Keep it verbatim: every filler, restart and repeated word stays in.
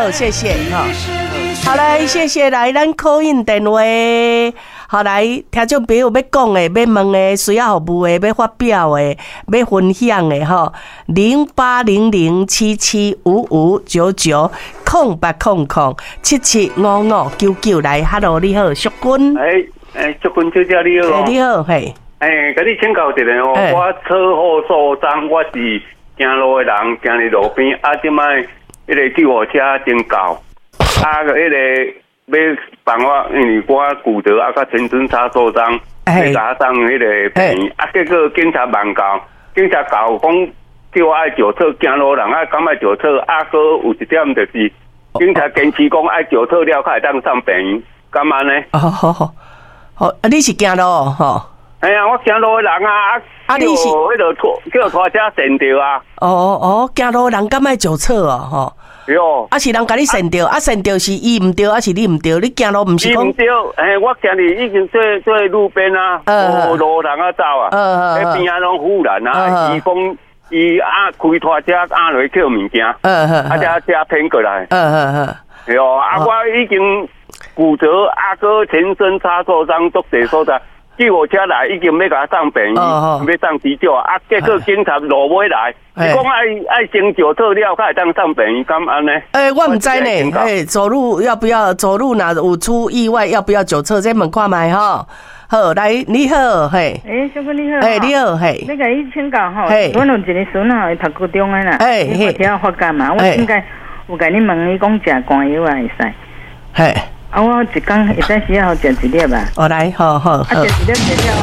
好，谢谢哈。好来，谢谢来咱call in电话。好来，听众朋友要讲的、要问的、需要服务的、要发表的、要分享的吼，零八零零七七五五九九空八空空七七五五九九来 ，Hello， 你好，淑君。 哎哎，淑君小姐你好。 你好，嘿。 哎，甲你请教一下哦，我车祸受伤，我是行路的人，行伫路边，啊，即摆迄个救护车真到，啊个迄个。要帮我，因为我骨折啊，甲全身擦受伤，要甲我送迄个病院，啊，结果警察慢到，警察到讲叫我爱脚侧，行路人啊，敢爱脚侧，啊，搁有一点就是，警察坚持讲爱脚侧了，才会当送病院，干嘛呢？ 哦，好好好，啊，你是行路吼？ 哎呀，我行路的人啊，啊，你是迄个拖叫拖车跣着啊？ 哦哦，行路人敢爱脚侧哦，吼。 哟， 啊是人甲你跣着，啊跣着是伊毋对，啊是你毋对，你行路毋是讲。 伊毋对，诶，我行哩已经做做路边啊，无路人啊走啊，迄边啊拢污染啊，伊讲伊啊开拖车压落去捡物件，啊遮遮骗过来， 嗯嗯嗯， 哟，啊我已经骨折，啊个全身擦受伤，足地所在。救护车来已经要甲送病院，要送急救啊！结果警察落尾来，伊讲爱爱先脚测了，才会当送病院，敢安呢？ 诶，我唔知呢。诶，走路要不要？走路若有出意外，要不要脚测？这问看卖吼。好，来你好，嘿。 诶，小哥你好。 诶，你好，嘿。 你甲伊请教吼，阮有一个孙吼，伊读高中诶啦，伊发条发干嘛？我应该有甲你问，伊讲食肝药啊会使。 嘿。 啊，我一工会使需要食一粒吧？ 哦，来，好好好。 啊，食一粒食了，